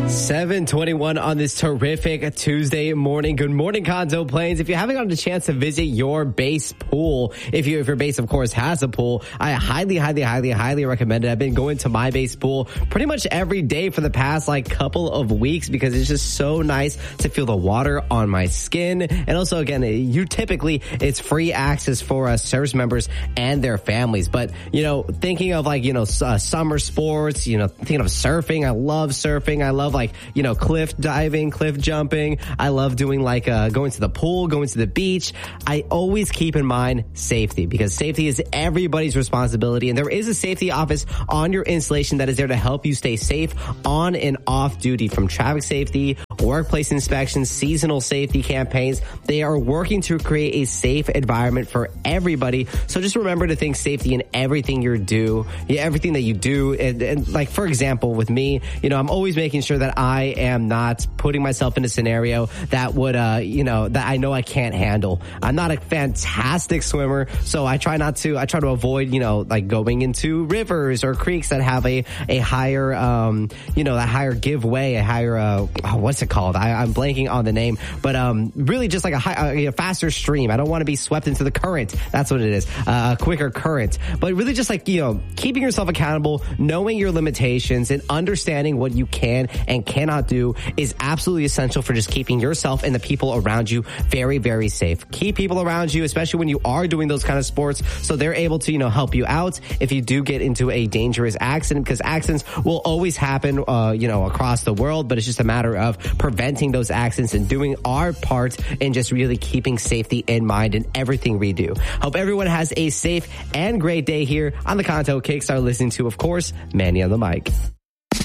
7:21 on this terrific Tuesday morning. Good morning, Conto Plains. If you haven't gotten a chance to visit your base pool, if your base, of course, has a pool, I highly recommend it. I've been going to my base pool pretty much every day for the past couple of weeks because it's just so nice to feel the water on my skin. And also, again, it's free access for service members and their families. But, thinking of summer sports, thinking of surfing. I love surfing. I love cliff diving, cliff jumping. I love doing going to the pool, going to the beach. I always keep in mind safety because safety is everybody's responsibility. And there is a safety office on your installation that is there to help you stay safe on and off duty, from traffic safety, workplace inspections, seasonal safety campaigns. They are working to create a safe environment for everybody. So just remember to think safety in everything everything that you do. And for example, with me, I'm always making sure that I am not putting myself in a scenario that would, that I know I can't handle. I'm not a fantastic swimmer, so I try to avoid, going into rivers or creeks that have a higher, a higher give way, a higher, what's it called? I'm blanking on the name, but, really just a faster stream. I don't want to be swept into the current. That's what it is. A quicker current, but really just keeping yourself accountable, knowing your limitations and understanding what you can and cannot do is absolutely essential for just keeping yourself and the people around you very, very safe. Keep people around you, especially when you are doing those kind of sports, so they're able to, help you out if you do get into a dangerous accident, because accidents will always happen, across the world, but it's just a matter of preventing those accidents and doing our part in just really keeping safety in mind in everything we do. Hope everyone has a safe and great day here on the Conto Kickstart, listening to, of course, Manny on the mic.